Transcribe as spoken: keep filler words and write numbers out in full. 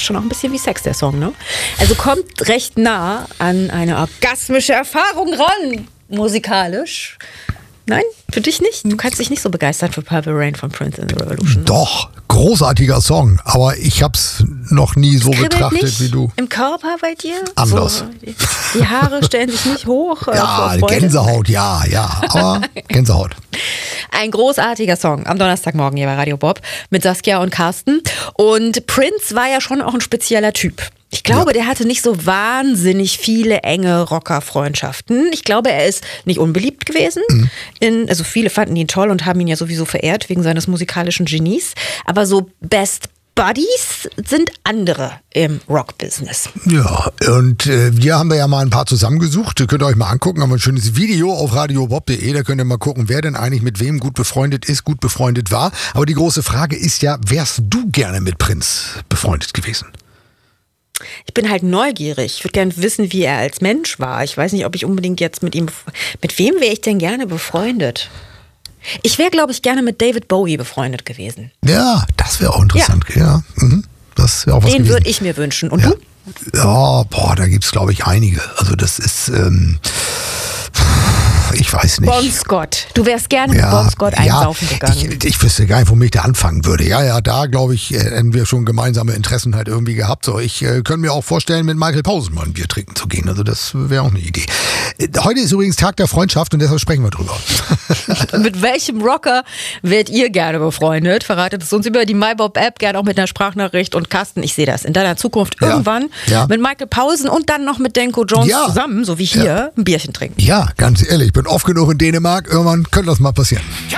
schon auch ein bisschen wie Sex, der Song, ne? Also kommt recht nah an eine orgasmische Erfahrung ran, musikalisch. Nein, für dich nicht? Du kannst dich nicht so begeistern für Purple Rain von Prince in the Revolution. Doch, großartiger Song, aber ich hab's noch nie so Kribbelt betrachtet nicht wie du. Im Körper bei dir? Anders. So, die, die Haare stellen sich nicht hoch. Äh, Ja, vor Freude. Gänsehaut, ja, ja, aber Gänsehaut. Ein großartiger Song am Donnerstagmorgen hier bei Radio Bob mit Saskia und Carsten. Und Prince war ja schon auch ein spezieller Typ. Ich glaube, ja. der hatte nicht so wahnsinnig viele enge Rocker-Freundschaften. Ich glaube, er ist nicht unbeliebt gewesen. Mhm. In, also viele fanden ihn toll und haben ihn ja sowieso verehrt wegen seines musikalischen Genies. Aber so Best Buddies sind andere im Rock-Business. Ja, und äh, hier haben wir ja mal ein paar zusammengesucht. Könnt ihr euch mal angucken, haben wir ein schönes Video auf radiobob punkt de. Da könnt ihr mal gucken, wer denn eigentlich mit wem gut befreundet ist, gut befreundet war. Aber die große Frage ist ja, wärst du gerne mit Prince befreundet gewesen? Ich bin halt neugierig. Ich würde gerne wissen, wie er als Mensch war. Ich weiß nicht, ob ich unbedingt jetzt mit ihm... Mit wem wäre ich denn gerne befreundet? Ich wäre, glaube ich, gerne mit David Bowie befreundet gewesen. Ja, das wäre auch interessant. Ja, ja. Mhm. Das wäre auch was Den würde ich mir wünschen. Und ja. du? Ja, boah, da gibt es, glaube ich, einige. Also das ist... Ähm Ich weiß nicht. Bon Scott. Du wärst gerne mit ja, Bon Scott einsaufen ja, gegangen. Ich, ich wüsste gar nicht, womit ich da anfangen würde. Ja, ja, da glaube ich, hätten wir schon gemeinsame Interessen halt irgendwie gehabt. So, ich äh, könnte mir auch vorstellen, mit Michael Pausen mal ein Bier trinken zu gehen. Also das wäre auch eine Idee. Heute ist übrigens Tag der Freundschaft und deshalb sprechen wir drüber. Mit welchem Rocker werdet ihr gerne befreundet? Verratet es uns über die MyBob-App, gerne auch mit einer Sprachnachricht. Und Carsten, ich sehe das in deiner Zukunft Ja, irgendwann ja. mit Michael Pausen und dann noch mit Denko Jones Ja. zusammen, so wie hier, Ja. ein Bierchen trinken. Ja, ganz ehrlich, ich bin oft genug in Dänemark. Irgendwann könnte das mal passieren.